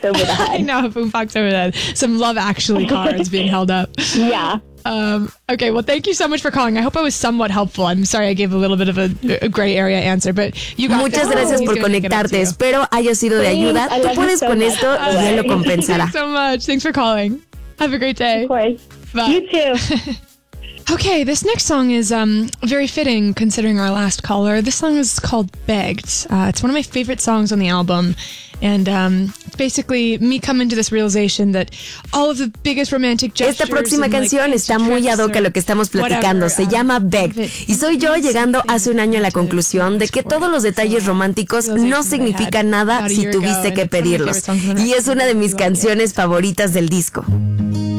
over the head. I know, boombox over the head. Some Love Actually cards being held up. Yeah. Okay, well, thank you so much for calling. I hope I was somewhat helpful. I'm sorry I gave a little bit of a gray area answer, but you got Muchas this. gracias He's por gonna make it up to conectarte. you. Espero haya sido de ayuda. I Tú love you puedes so con much. esto y él lo compensará. Thanks so much. Thanks for calling. Have a great day. Of course. Bye. You too. Okay, this next song is very fitting considering our last caller. This song is called Begged. It's one of my favorite songs on the album. And it's basically me coming to this realization that all of the biggest romantic gestures... Esta próxima canción está muy ad hoc a lo que estamos platicando. Se llama Begged. Y soy yo llegando hace un año a la conclusión de que todos los detalles románticos no significan nada si tuviste que pedirlos. Y es una de mis canciones favoritas del disco.